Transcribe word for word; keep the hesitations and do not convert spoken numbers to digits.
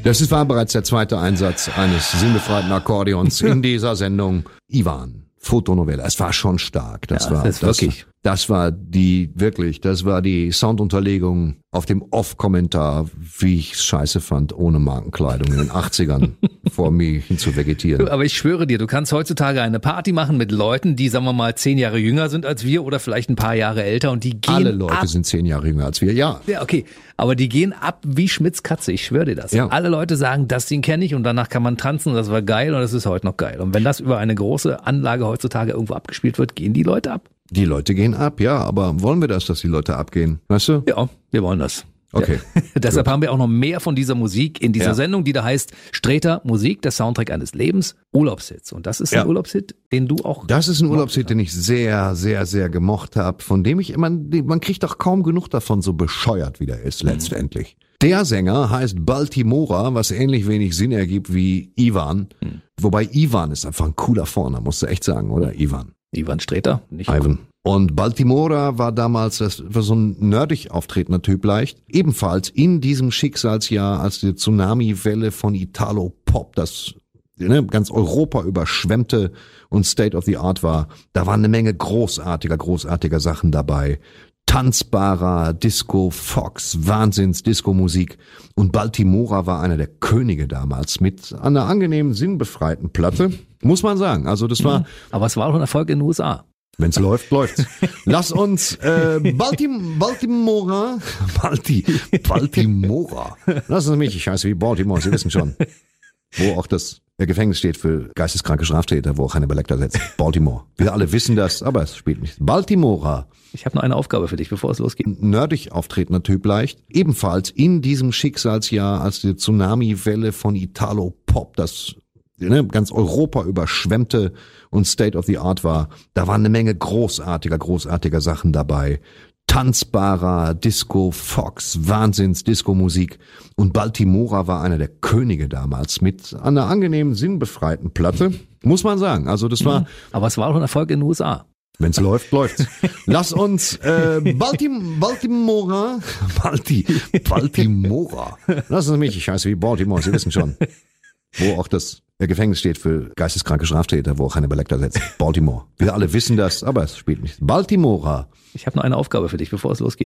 Das ist, war bereits der zweite Einsatz eines sinnbefreiten Akkordeons in dieser Sendung. Ivan, Fotonovelle. Es war schon stark. Das ja, war das, das, wirklich. das war die, wirklich, das war die Soundunterlegung auf dem Off-Kommentar, wie ich es scheiße fand, ohne Markenkleidung in den achtzigern vor mir hin zu vegetieren. Aber ich schwöre dir, du kannst heutzutage eine Party machen mit Leuten, die, sagen wir mal, zehn Jahre jünger sind als wir oder vielleicht ein paar Jahre älter und die gehen Alle Leute ab. sind zehn Jahre jünger als wir, ja. Ja, okay. Aber die gehen ab wie Schmitz Katze, ich schwöre dir das. Ja. Alle Leute sagen, das Ding kenne ich und danach kann man tanzen und das war geil und das ist heute noch geil. Und wenn das über eine große Anlage heutzutage irgendwo abgespielt wird, gehen die Leute ab. Die Leute gehen ab, ja, aber wollen wir das, dass die Leute abgehen? Weißt du? Ja, wir wollen das. Okay. Ja. Deshalb haben wir auch noch mehr von dieser Musik in dieser Ja. Sendung, die da heißt Streter Musik, der Soundtrack eines Lebens, Urlaubshits. Und das ist ein Ja. Urlaubshit, den du auch... Das ist ein Urlaubshit, den ich sehr, sehr, sehr gemocht habe, von dem ich immer, man kriegt doch kaum genug davon, so bescheuert wie der ist letztendlich. Der Sänger heißt Baltimora, was ähnlich wenig Sinn ergibt wie Ivan. Mhm. Wobei Ivan ist einfach ein cooler Vorname, musst du echt sagen, oder? Ivan. Ivan Streter, nicht Ivan. Und Baltimora war damals das war so ein nerdig auftretender Typ leicht. Ebenfalls in diesem Schicksalsjahr, als die Tsunami-Welle von Italo-Pop das ne, ganz Europa überschwemmte und State of the Art war, da waren eine Menge großartiger, großartiger Sachen dabei. Tanzbarer Disco, Fox, Wahnsinns-Disco-Musik. Und Baltimora war einer der Könige damals mit einer angenehmen, sinnbefreiten Platte. Muss man sagen. Also das war... Aber es war auch ein Erfolg in den U S A. Wenn's läuft, läuft's. Lass uns äh, Baltim Baltimora, Balti, Baltimora. Lass uns mich, ich heiße wie Baltimore, Sie wissen schon. Wo auch das der Gefängnis steht für geisteskranke Straftäter, wo auch Hannibal Lecter sitzt. Baltimore. Wir alle wissen das, aber es spielt nicht. Baltimora. Ich habe noch eine Aufgabe für dich, bevor es losgeht. Nerdig auftretender Typ leicht. Ebenfalls in diesem Schicksalsjahr, als die Tsunami-Welle von Italo-Pop das ne, ganz Europa überschwemmte und State of the Art war, da waren eine Menge großartiger, großartiger Sachen dabei. Tanzbarer Disco, Fox, Wahnsinns-Disco-Musik. Und Baltimora war einer der Könige damals mit einer angenehmen, sinnbefreiten Platte. Muss man sagen. Also das war... Aber es war auch ein Erfolg in den U S A. Wenn's läuft, läuft's. Lass uns äh, Baltim Baltimora, Balti, Baltimora. Lass uns mich, ich heiße wie Baltimore, Sie wissen schon. Wo auch das der Gefängnis steht für geisteskranke Straftäter, wo auch Hannibal Lecter sitzt. Baltimore. Wir alle wissen das, aber es spielt nicht. Baltimora. Ich habe noch eine Aufgabe für dich, bevor es losgeht.